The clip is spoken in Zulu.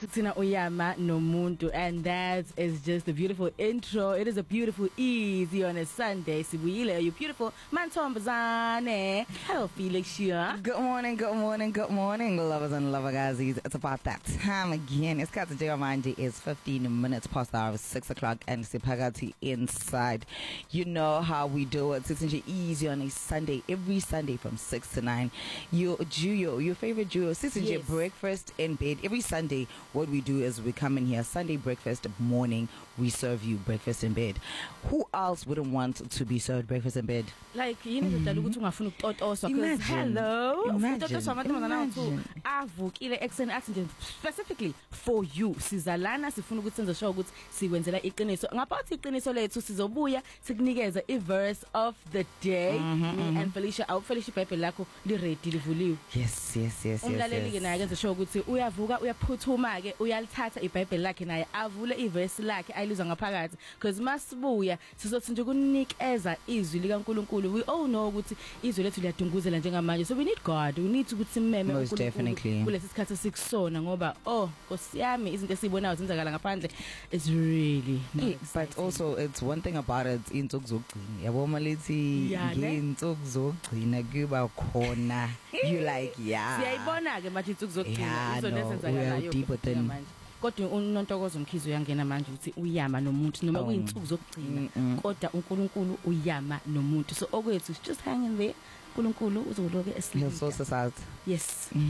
Kutsina uyama nomuntu, and that is just a beautiful intro. It is a beautiful easy on a Sunday. Sibuyile, you beautiful Mantombazane. Hello Felix here. Good morning, lovers and lovergazis. It's about that time again. It's Kata Manje. It's 15 minutes past the hour of 6 o'clock and Sipagati inside. You know how we do it. It's easy on a Sunday, every Sunday from 6 to 9. Your favorite duo, Sissinje breakfast in bed. Every Sunday, what we do is we come in here, Sunday breakfast morning, we serve you breakfast in bed. Who else wouldn't want to be served breakfast in bed? Like, you know, that ukuthi ungafuna ukutotosa because hello, ukutotosa amantombazana wethu avukile ekuseni athi nje specifically for you. Sizalana sifuna ukuthi senze sure ukuthi sikwenzela iqiniso. Ngaphathi iqiniso lethu sizobuya sikunikeza i-verse of the day. And Felicia iBhayibheli lakho li ready livuliwe. Yes. Umlaleli ke naye kenze sure ukuthi uyavuka uyaphuthuma ke uyalithatha iBhayibheli lakhe naye avule iverse lakhe ayilizwa ngaphakathi because masibuya sizothi nje kunikeza izwi likaNkulunkulu. We all know ukuthi izwi lethu liyadunguzela njengamanje, so we need God, we need ukuthi simmeme uNkulunkulu kulesi sikhathi sikusona ngoba Nkosi yami izinto esibonayo zenzakala ngaphandle is really but also it's one thing about it, insuku zokugcina yabo malithi nginsuku zokugcina kuba khona you like siyayibona ke manje insuku zokugcina izo nesenzakalayo manje. Kodwa uNontokozo Mkhize uyangena manje ukuthi uyama nomuntu noma kuyinsuku zokugcina kodwa uNkulunkulu uyama nomuntu, so okwethu just hang in there, uNkulunkulu uzoloke esilisa. So yes.